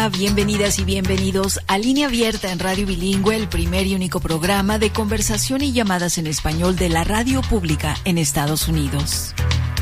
Hola, bienvenidas y bienvenidos a Línea Abierta en Radio Bilingüe, el primer y único programa de conversación y llamadas en español de la radio pública en Estados Unidos.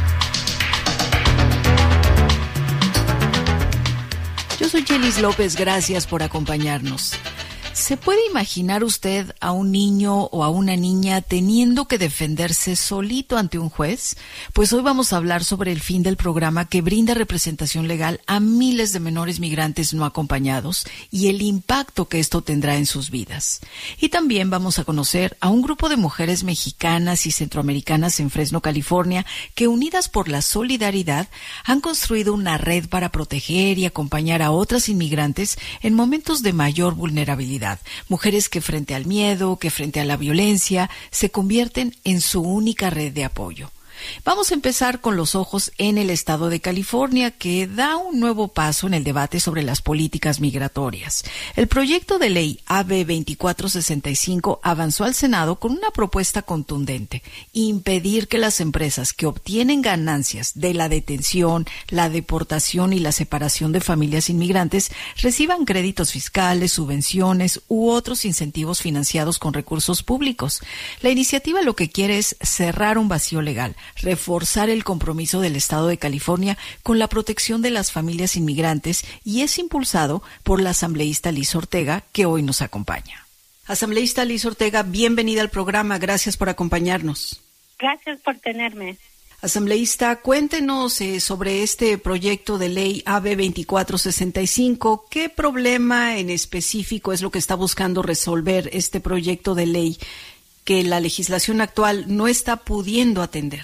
Yo soy Chelis López, gracias por acompañarnos. ¿Se puede imaginar usted a un niño o a una niña teniendo que defenderse solito ante un juez? Pues hoy vamos a hablar sobre el fin del programa que brinda representación legal a miles de menores migrantes no acompañados y el impacto que esto tendrá en sus vidas. Y también vamos a conocer a un grupo de mujeres mexicanas y centroamericanas en Fresno, California, que unidas por la solidaridad han construido una red para proteger y acompañar a otras inmigrantes en momentos de mayor vulnerabilidad. Mujeres que frente al miedo, que frente a la violencia, se convierten en su única red de apoyo. Vamos a empezar con los ojos en el estado de California, que da un nuevo paso en el debate sobre las políticas migratorias. El proyecto de ley AB 2465 avanzó al Senado con una propuesta contundente: impedir que las empresas que obtienen ganancias de la detención, la deportación y la separación de familias inmigrantes reciban créditos fiscales, subvenciones u otros incentivos financiados con recursos públicos. La iniciativa lo que quiere es cerrar un vacío legal, reforzar el compromiso del Estado de California con la protección de las familias inmigrantes, y es impulsado por la asambleísta Liz Ortega, que hoy nos acompaña. Asambleísta Liz Ortega, bienvenida al programa, gracias por acompañarnos. Gracias por tenerme. Asambleísta, cuéntenos sobre este proyecto de ley AB 2465. ¿Qué problema en específico es lo que está buscando resolver este proyecto de ley que la legislación actual no está pudiendo atender?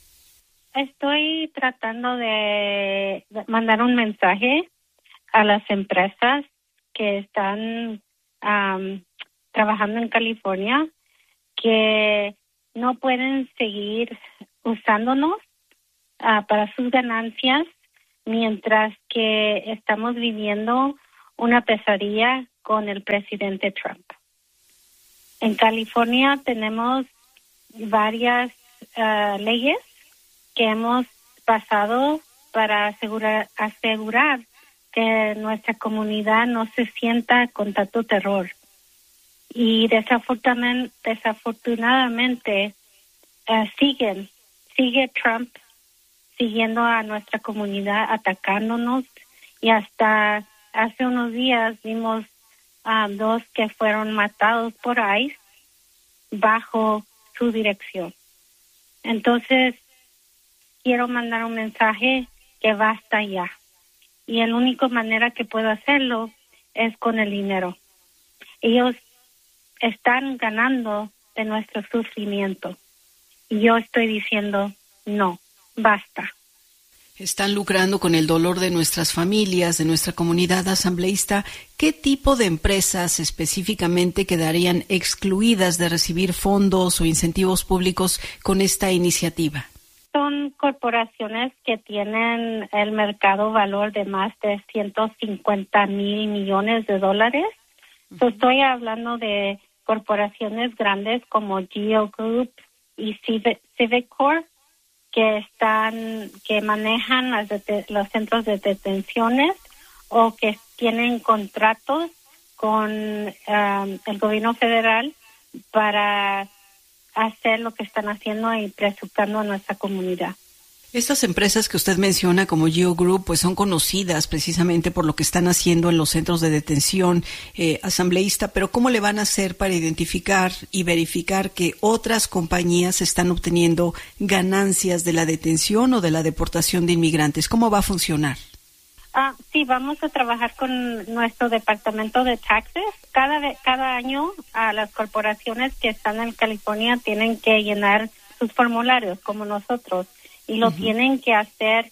Estoy tratando de mandar un mensaje a las empresas que están trabajando en California, que no pueden seguir usándonos para sus ganancias mientras que estamos viviendo una pesadilla con el presidente Trump. En California tenemos varias leyes que hemos pasado para asegurar que nuestra comunidad no se sienta con tanto terror. Y desafortunadamente sigue Trump siguiendo a nuestra comunidad, atacándonos, y hasta hace unos días vimos dos que fueron matados por ICE bajo su dirección. Entonces, quiero mandar un mensaje que basta ya. Y la única manera que puedo hacerlo es con el dinero. Ellos están ganando de nuestro sufrimiento. Y yo estoy diciendo, no, basta. Están lucrando con el dolor de nuestras familias, de nuestra comunidad. Asambleísta, ¿qué tipo de empresas específicamente quedarían excluidas de recibir fondos o incentivos públicos con esta iniciativa? Son corporaciones que tienen el mercado valor de más de 150 mil millones de dólares. Uh-huh. Estoy hablando de corporaciones grandes como Geo Group y Civic Corp, que manejan los centros de detenciones o que tienen contratos con el gobierno federal para hacer lo que están haciendo y presupuestando a nuestra comunidad. Estas empresas que usted menciona como Geo Group, pues son conocidas precisamente por lo que están haciendo en los centros de detención, asambleísta, pero ¿cómo le van a hacer para identificar y verificar que otras compañías están obteniendo ganancias de la detención o de la deportación de inmigrantes? ¿Cómo va a funcionar? Sí, vamos a trabajar con nuestro departamento de taxes. Cada año las corporaciones que están en California tienen que llenar sus formularios como nosotros. Y lo tienen que hacer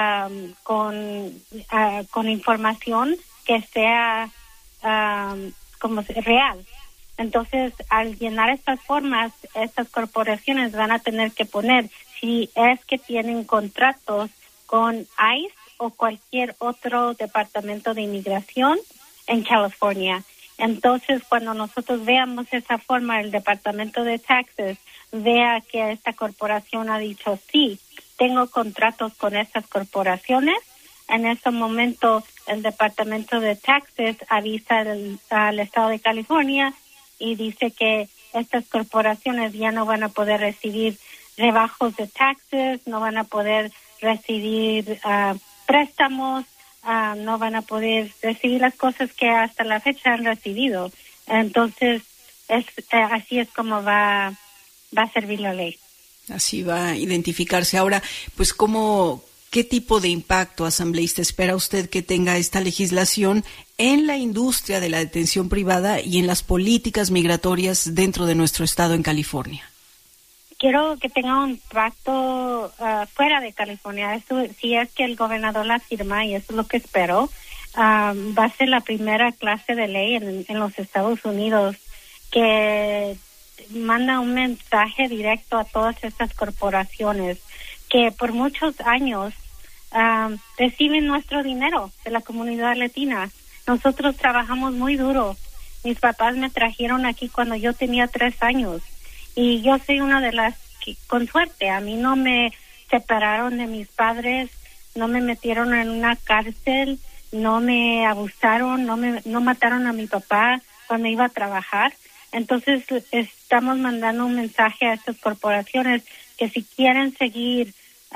con información que sea como real. Entonces, al llenar estas formas, estas corporaciones van a tener que poner si es que tienen contratos con ICE o cualquier otro departamento de inmigración en California. Entonces, cuando nosotros veamos esa forma, el departamento de taxes vea que esta corporación ha dicho sí, tengo contratos con estas corporaciones, en ese momento el Departamento de Taxes avisa al Estado de California y dice que estas corporaciones ya no van a poder recibir rebajos de taxes, no van a poder recibir préstamos, no van a poder recibir las cosas que hasta la fecha han recibido. Entonces, así es como va a servir la ley. Así va a identificarse. Ahora, pues, ¿qué tipo de impacto, asambleísta, espera usted que tenga esta legislación en la industria de la detención privada y en las políticas migratorias dentro de nuestro estado en California? Quiero que tenga un impacto fuera de California. Eso, si es que el gobernador la firma, y eso es lo que espero, va a ser la primera clase de ley en los Estados Unidos que manda un mensaje directo a todas estas corporaciones que por muchos años reciben nuestro dinero de la comunidad latina. Nosotros trabajamos muy duro. Mis papás me trajeron aquí cuando yo tenía 3 años. Y yo soy una de las que, con suerte, a mí no me separaron de mis padres, no me metieron en una cárcel, no me abusaron, no mataron a mi papá cuando iba a trabajar. Entonces, estamos mandando un mensaje a estas corporaciones que si quieren seguir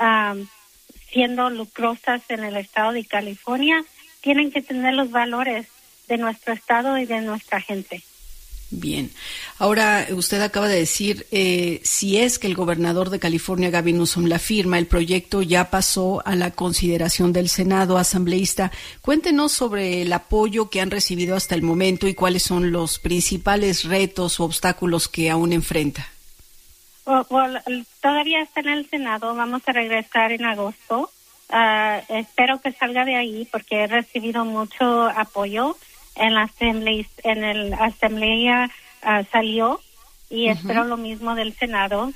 siendo lucrosas en el estado de California, tienen que tener los valores de nuestro estado y de nuestra gente. Bien. Ahora, usted acaba de decir, si es que el gobernador de California, Gavin Newsom, la firma, el proyecto ya pasó a la consideración del Senado. Asambleísta, cuéntenos sobre el apoyo que han recibido hasta el momento y cuáles son los principales retos o obstáculos que aún enfrenta. Todavía está en el Senado, vamos a regresar en agosto. Espero que salga de ahí porque he recibido mucho apoyo. En la asamblea salió y espero lo mismo del Senado.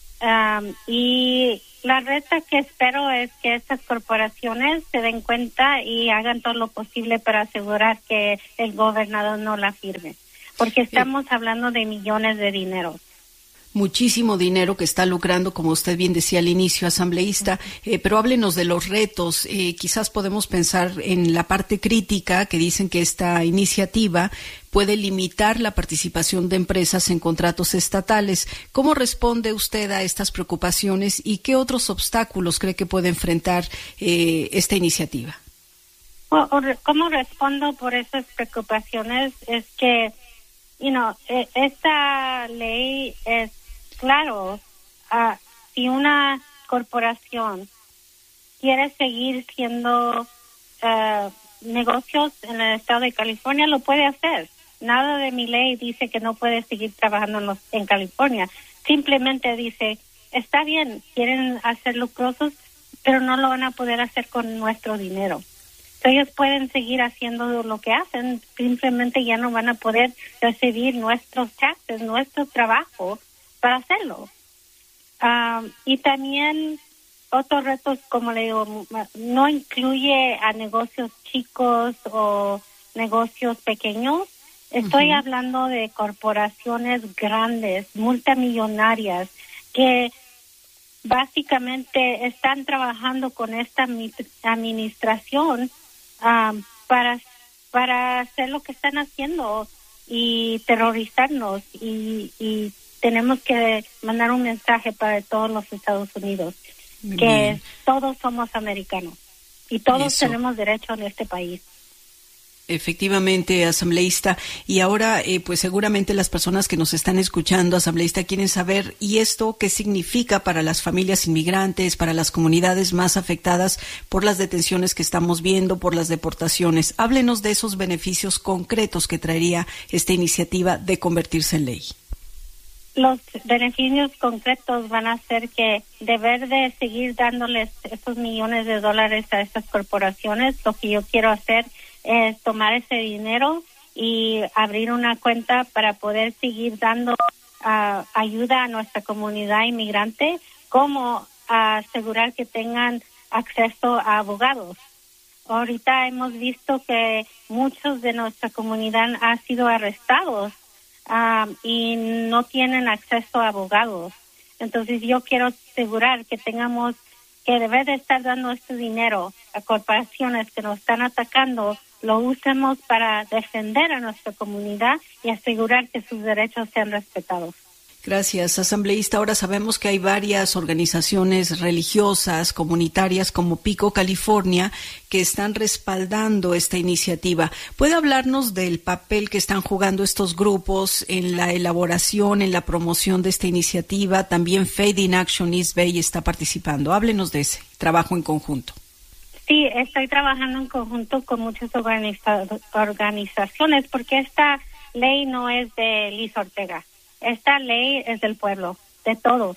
Y la reta que espero es que estas corporaciones se den cuenta y hagan todo lo posible para asegurar que el gobernador no la firme, porque estamos hablando de millones de dinero. Muchísimo dinero que está lucrando, como usted bien decía al inicio, asambleísta, pero háblenos de los retos. Quizás podemos pensar en la parte crítica, que dicen que esta iniciativa puede limitar la participación de empresas en contratos estatales. ¿Cómo responde usted a estas preocupaciones y qué otros obstáculos cree que puede enfrentar esta iniciativa? ¿Cómo respondo por esas preocupaciones? Es que, esta ley es claro, si una corporación quiere seguir siendo negocios en el estado de California, lo puede hacer. Nada de mi ley dice que no puede seguir trabajando en California. Simplemente dice, está bien, quieren hacer lucrosos, pero no lo van a poder hacer con nuestro dinero. Ellos pueden seguir haciendo lo que hacen, simplemente ya no van a poder recibir nuestros taxes, nuestro trabajo para hacerlo. Y también otros retos, como le digo, no incluye a negocios chicos o negocios pequeños. Estoy hablando de corporaciones grandes, multimillonarias, que básicamente están trabajando con esta administración para hacer lo que están haciendo y terrorizarnos y tenemos que mandar un mensaje para todos los Estados Unidos, que todos somos americanos y todos tenemos derecho en este país. Efectivamente, asambleísta. Y ahora, pues seguramente las personas que nos están escuchando, asambleísta, quieren saber, ¿y esto qué significa para las familias inmigrantes, para las comunidades más afectadas por las detenciones que estamos viendo, por las deportaciones? Háblenos de esos beneficios concretos que traería esta iniciativa de convertirse en ley. Los beneficios concretos van a ser que deber de seguir dándoles esos millones de dólares a estas corporaciones, lo que yo quiero hacer es tomar ese dinero y abrir una cuenta para poder seguir dando ayuda a nuestra comunidad inmigrante, como asegurar que tengan acceso a abogados. Ahorita hemos visto que muchos de nuestra comunidad han sido arrestados y no tienen acceso a abogados. Entonces yo quiero asegurar que tengamos que debe de estar dando este dinero a corporaciones que nos están atacando, lo usemos para defender a nuestra comunidad y asegurar que sus derechos sean respetados. Gracias, asambleísta. Ahora sabemos que hay varias organizaciones religiosas, comunitarias como Pico, California, que están respaldando esta iniciativa. ¿Puede hablarnos del papel que están jugando estos grupos en la elaboración, en la promoción de esta iniciativa? También Faith in Action East Bay está participando. Háblenos de ese trabajo en conjunto. Sí, estoy trabajando en conjunto con muchas organizaciones porque esta ley no es de Liz Ortega. Esta ley es del pueblo, de todos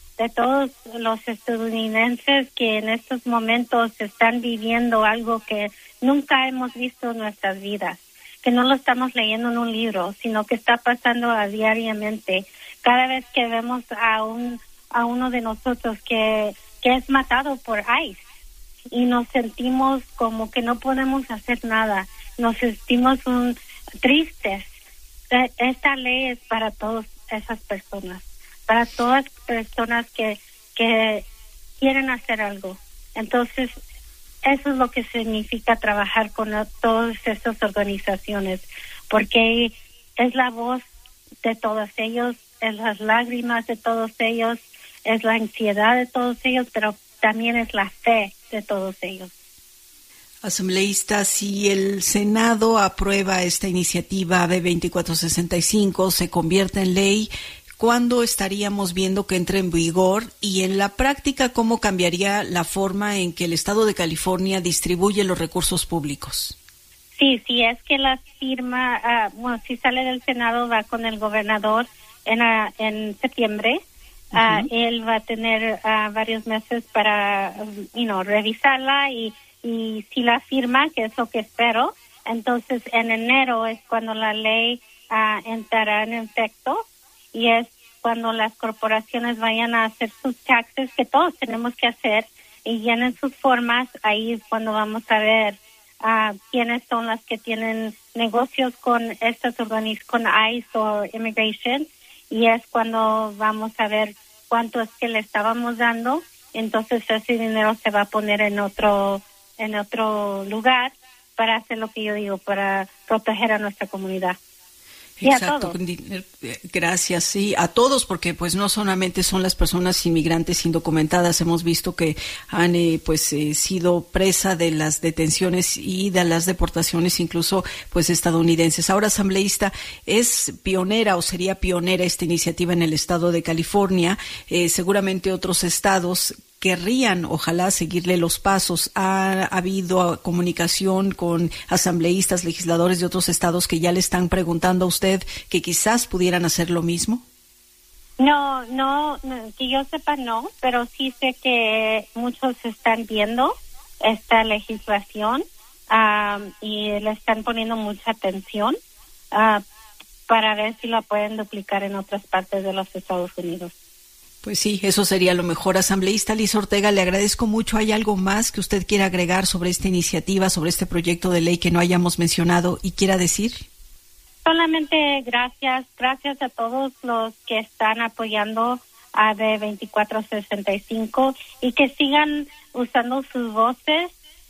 los estadounidenses que en estos momentos están viviendo algo que nunca hemos visto en nuestras vidas, que no lo estamos leyendo en un libro, sino que está pasando diariamente. Cada vez que vemos a uno de nosotros que es matado por ICE y nos sentimos como que no podemos hacer nada, nos sentimos tristes. Esta ley es para todas esas personas, para todas personas que quieren hacer algo. Entonces, eso es lo que significa trabajar con todas estas organizaciones, porque es la voz de todos ellos, es las lágrimas de todos ellos, es la ansiedad de todos ellos, pero también es la fe de todos ellos. Asambleísta, si el Senado aprueba esta iniciativa AB 2465, se convierte en ley, ¿cuándo estaríamos viendo que entre en vigor? Y en la práctica, ¿cómo cambiaría la forma en que el Estado de California distribuye los recursos públicos? Sí, es que la firma, si sale del Senado, va con el gobernador en septiembre. Él va a tener varios meses para, revisarla y si la firma, que es lo que espero, entonces en enero es cuando la ley entrará en efecto y es cuando las corporaciones vayan a hacer sus taxes, que todos tenemos que hacer, y llenen sus formas. Ahí es cuando vamos a ver quiénes son las que tienen negocios con estas con ICE o Immigration, y es cuando vamos a ver cuánto es que le estábamos dando. Entonces ese dinero se va a poner en otro lugar para hacer lo que yo digo, para proteger a nuestra comunidad. Exacto. Gracias, sí, a todos, porque pues no solamente son las personas inmigrantes indocumentadas, hemos visto que han sido presa de las detenciones y de las deportaciones, incluso pues estadounidenses. Ahora, asambleísta, ¿es pionera o sería pionera esta iniciativa en el estado de California? Seguramente otros estados querrían, ojalá, seguirle los pasos. ¿Ha habido comunicación con asambleístas, legisladores de otros estados que ya le están preguntando a usted que quizás pudieran hacer lo mismo? No, que yo sepa no, pero sí sé que muchos están viendo esta legislación y le están poniendo mucha atención para ver si la pueden duplicar en otras partes de los Estados Unidos. Pues sí, eso sería lo mejor. Asambleísta Liz Ortega, le agradezco mucho. ¿Hay algo más que usted quiera agregar sobre esta iniciativa, sobre este proyecto de ley que no hayamos mencionado y quiera decir? Solamente gracias a todos los que están apoyando a AB 2465 y que sigan usando sus voces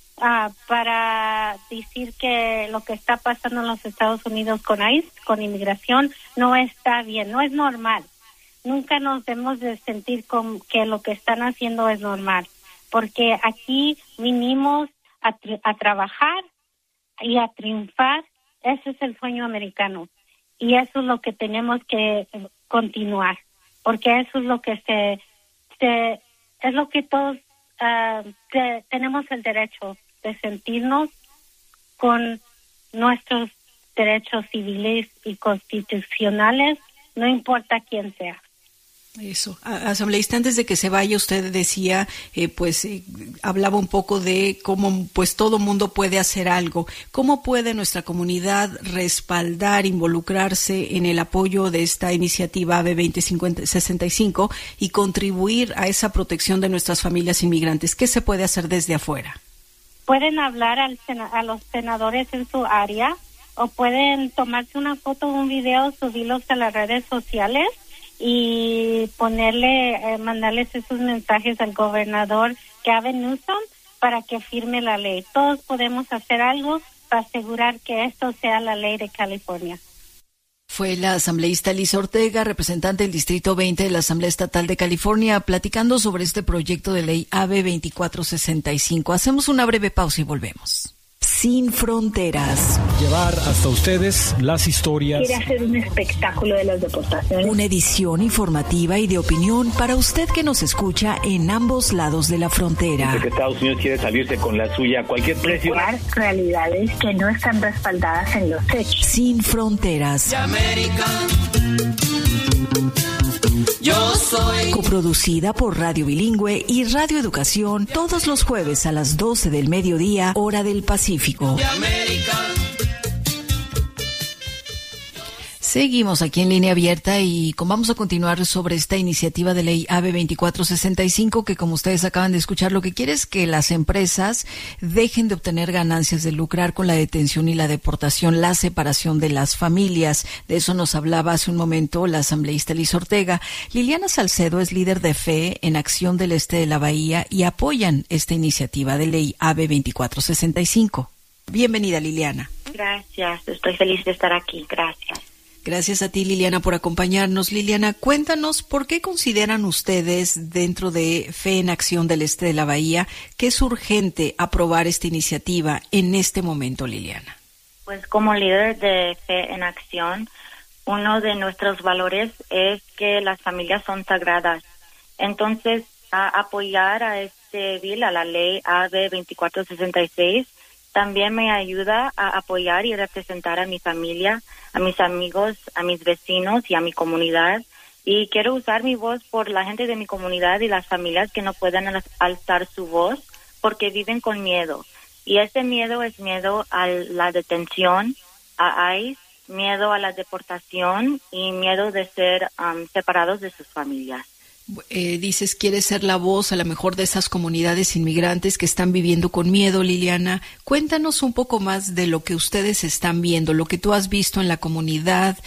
para decir que lo que está pasando en los Estados Unidos con ICE, con inmigración, no está bien, no es normal. Nunca nos debemos de sentir que lo que están haciendo es normal, porque aquí vinimos a trabajar y a triunfar. Ese es el sueño americano y eso es lo que tenemos que continuar, porque eso es lo que es lo que todos tenemos el derecho de sentirnos con nuestros derechos civiles y constitucionales, no importa quién sea. Eso. Asambleísta, antes de que se vaya, usted decía, hablaba un poco de cómo pues todo mundo puede hacer algo. ¿Cómo puede nuestra comunidad respaldar, involucrarse en el apoyo de esta iniciativa AB 2065 y contribuir a esa protección de nuestras familias inmigrantes? ¿Qué se puede hacer desde afuera? Pueden hablar a los senadores en su área o pueden tomarse una foto o un video, subirlos a las redes sociales y mandarles esos mensajes al gobernador Gavin Newsom para que firme la ley. Todos podemos hacer algo para asegurar que esto sea la ley de California. Fue la asambleísta Liz Ortega, representante del Distrito 20 de la Asamblea Estatal de California, platicando sobre este proyecto de ley AB 2465. Hacemos una breve pausa y volvemos. Sin Fronteras. Llevar hasta ustedes las historias. Quiere hacer un espectáculo de las deportaciones. Una edición informativa y de opinión para usted que nos escucha en ambos lados de la frontera. Porque Estados Unidos quiere salirse con la suya a cualquier precio. Realidades que no están respaldadas en los hechos. Sin Fronteras. Yo soy. Coproducida por Radio Bilingüe y Radio Educación todos los jueves a las 12 del mediodía, hora del Pacífico. Seguimos aquí en Línea Abierta y vamos a continuar sobre esta iniciativa de ley AB 2465 que, como ustedes acaban de escuchar, lo que quiere es que las empresas dejen de obtener ganancias de lucrar con la detención y la deportación, la separación de las familias. De eso nos hablaba hace un momento la asambleísta Liz Ortega. Liliana Salcedo es líder de Fe en Acción del Este de la Bahía y apoyan esta iniciativa de ley AB 2465. Bienvenida, Liliana. Gracias, estoy feliz de estar aquí. Gracias. Gracias a ti, Liliana, por acompañarnos. Liliana, cuéntanos por qué consideran ustedes dentro de Fe en Acción del Este de la Bahía que es urgente aprobar esta iniciativa en este momento, Liliana. Pues como líder de Fe en Acción, uno de nuestros valores es que las familias son sagradas. Entonces, apoyar a este bill, a la ley AB 2466, también me ayuda a apoyar y representar a mi familia, a mis amigos, a mis vecinos y a mi comunidad. Y quiero usar mi voz por la gente de mi comunidad y las familias que no pueden alzar su voz porque viven con miedo. Y ese miedo es miedo a la detención, a ICE, miedo a la deportación y miedo de ser separados de sus familias. Dices, quieres ser la voz a lo mejor de esas comunidades inmigrantes que están viviendo con miedo, Liliana. Cuéntanos un poco más de lo que ustedes están viendo, lo que tú has visto en la comunidad,